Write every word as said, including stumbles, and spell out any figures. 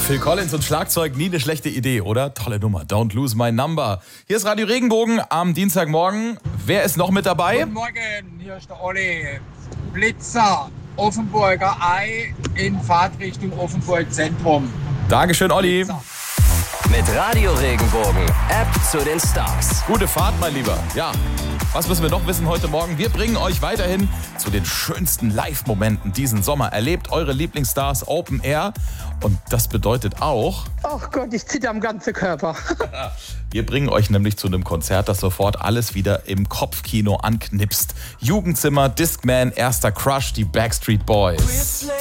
Phil Collins und Schlagzeug, nie eine schlechte Idee, oder? Tolle Nummer, Don't Lose My Number. Hier ist Radio Regenbogen am Dienstagmorgen. Wer ist noch mit dabei? Guten Morgen, hier ist der Olli. Blitzer, Offenburger Ei in Fahrtrichtung Offenburg Zentrum. Dankeschön, Olli. Blitzer. Mit Radio Regenbogen, App zu den Stars. Gute Fahrt, mein Lieber. Ja, was müssen wir noch wissen heute Morgen? Wir bringen euch weiterhin zu den schönsten Live-Momenten diesen Sommer. Erlebt eure Lieblingsstars Open Air. Und das bedeutet auch... Ach Gott, ich zitter am ganzen Körper. Wir bringen euch nämlich zu einem Konzert, das sofort alles wieder im Kopfkino anknipst. Jugendzimmer, Discman, erster Crush, die Backstreet Boys.